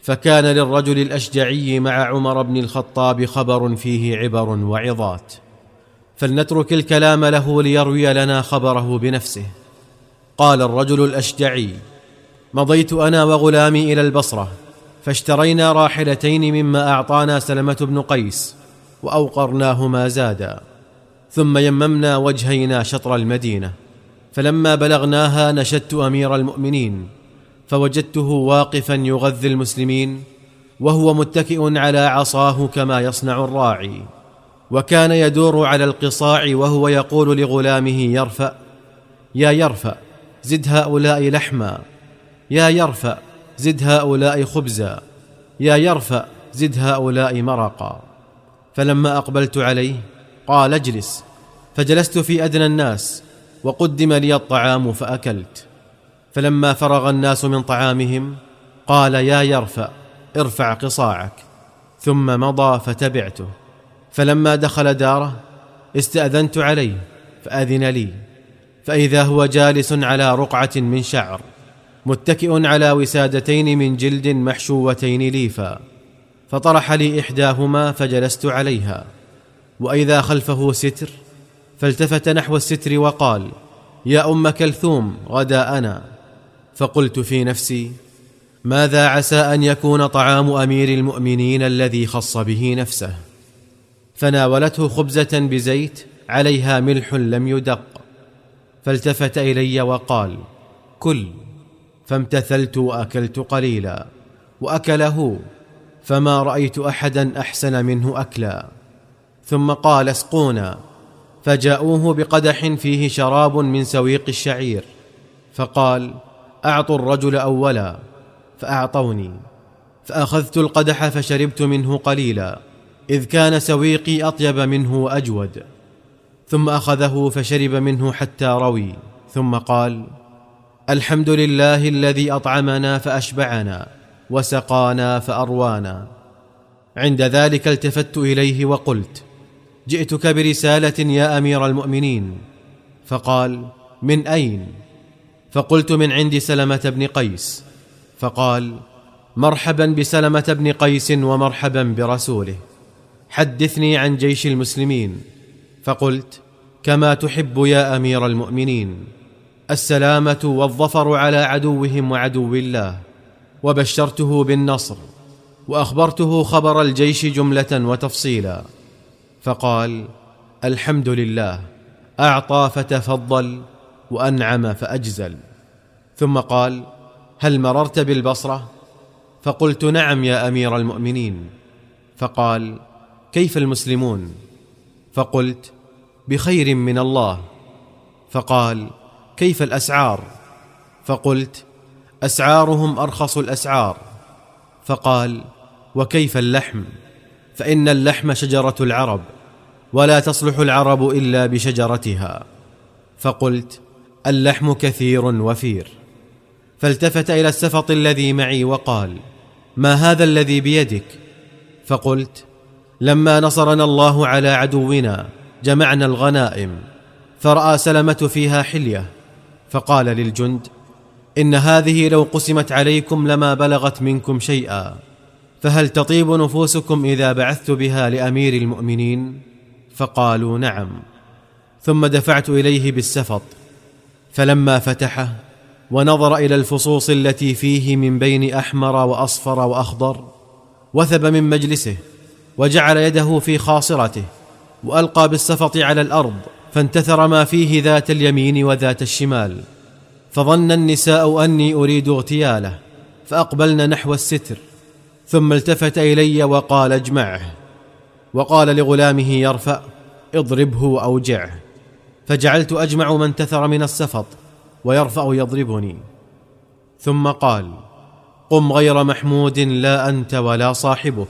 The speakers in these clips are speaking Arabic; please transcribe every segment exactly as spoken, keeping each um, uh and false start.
فكان للرجل الأشجعي مع عمر بن الخطاب خبر فيه عبر وعظات، فلنترك الكلام له ليروي لنا خبره بنفسه. قال الرجل الأشجعي: مضيت أنا وغلامي إلى البصرة، فاشترينا راحلتين مما أعطانا سلمة بن قيس، وأوقرناهما زادا، ثم يممنا وجهينا شطر المدينة. فلما بلغناها نشدت أمير المؤمنين، فوجدته واقفا يغذي المسلمين، وهو متكئ على عصاه كما يصنع الراعي، وكان يدور على القصاع وهو يقول لغلامه يرفأ: يا يرفأ زد هؤلاء لحما، يا يرفأ زد هؤلاء خبزا، يا يرفأ زد هؤلاء مرقا. فلما أقبلت عليه قال: اجلس. فجلست في أدنى الناس، وقدم لي الطعام فأكلت. فلما فرغ الناس من طعامهم قال: يا يرفأ ارفع قصاعك. ثم مضى فتبعته. فلما دخل داره استأذنت عليه فأذن لي، فإذا هو جالس على رقعة من شعر، متكئ على وسادتين من جلد محشوتين ليفا، فطرح لي إحداهما فجلست عليها، وإذا خلفه ستر، فالتفت نحو الستر وقال: يا أم كلثوم غدا أنا. فقلت في نفسي: ماذا عسى أن يكون طعام أمير المؤمنين الذي خص به نفسه؟ فناولته خبزة بزيت عليها ملح لم يدق، فالتفت إلي وقال: كل. فامتثلت وأكلت قليلا، وأكله، فما رأيت أحدا أحسن منه أكلا. ثم قال: اسقونا. فجاءوه بقدح فيه شراب من سويق الشعير، فقال: أعطوا الرجل أولا. فأعطوني، فأخذت القدح فشربت منه قليلا، إذ كان سويقي أطيب منه وأجود. ثم أخذه فشرب منه حتى روي، ثم قال: الحمد لله الذي أطعمنا فأشبعنا، وسقانا فأروانا. عند ذلك التفت إليه وقلت: جئتك برسالة يا أمير المؤمنين. فقال: من أين؟ فقلت: من عند سلمة بن قيس. فقال: مرحبا بسلمة بن قيس ومرحبا برسوله، حدثني عن جيش المسلمين. فقلت: كما تحب يا أمير المؤمنين، السلامة والظفر على عدوهم وعدو الله. وبشرته بالنصر، وأخبرته خبر الجيش جملة وتفصيلا. فقال: الحمد لله، أعطى فتفضل، وأنعم فأجزل. ثم قال: هل مررت بالبصرة؟ فقلت: نعم يا أمير المؤمنين. فقال: كيف المسلمون؟ فقلت: بخير من الله. فقال: كيف الأسعار؟ فقلت: أسعارهم أرخص الأسعار. فقال: وكيف اللحم؟ فإن اللحم شجرة العرب، ولا تصلح العرب إلا بشجرتها. فقلت: اللحم كثير وفير. فالتفت إلى السفط الذي معي وقال: ما هذا الذي بيدك؟ فقلت: لما نصرنا الله على عدونا جمعنا الغنائم، فرأى سلمة فيها حلية، فقال للجند: إن هذه لو قسمت عليكم لما بلغت منكم شيئا، فهل تطيب نفوسكم إذا بعثت بها لأمير المؤمنين؟ فقالوا: نعم. ثم دفعت إليه بالسفط، فلما فتحه ونظر إلى الفصوص التي فيه من بين أحمر وأصفر وأخضر، وثب من مجلسه، وجعل يده في خاصرته، وألقى بالسفط على الأرض، فانتثر ما فيه ذات اليمين وذات الشمال. فظن النساء أني أريد اغتياله، فأقبلن نحو الستر. ثم التفت إلي وقال: اجمعه. وقال لغلامه يرفأ: اضربه وأوجعه. فجعلت أجمع ما انتثر من السفط، ويرفأ يضربني. ثم قال: قم غير محمود، لا أنت ولا صاحبك.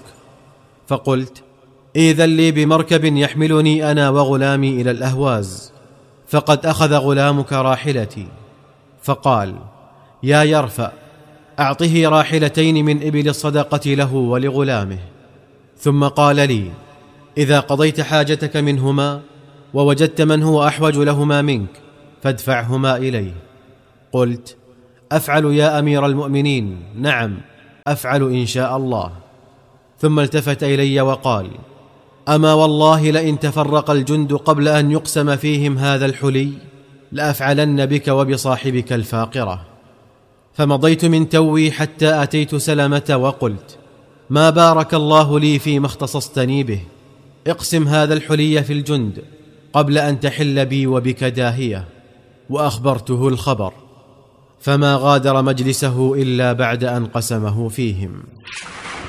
فقلت: إذن لي بمركب يحملني أنا وغلامي إلى الأهواز، فقد أخذ غلامك راحلتي. فقال: يا يرفأ، أعطه راحلتين من إبل الصدقة له ولغلامه. ثم قال لي: إذا قضيت حاجتك منهما ووجدت من هو أحوج لهما منك فادفعهما إليه. قلت: أفعل يا أمير المؤمنين. نعم. أفعل إن شاء الله. ثم التفت إلي وقال: أما والله لئن تفرق الجند قبل أن يقسم فيهم هذا الحلي لأفعلن بك وبصاحبك الفاقرة. فمضيت من توي حتى أتيت سلمة وقلت: ما بارك الله لي فيما اختصصتني به، اقسم هذا الحلي في الجند قبل أن تحل بي وبك داهية. وأخبرته الخبر، فما غادر مجلسه إلا بعد أن قسمه فيهم.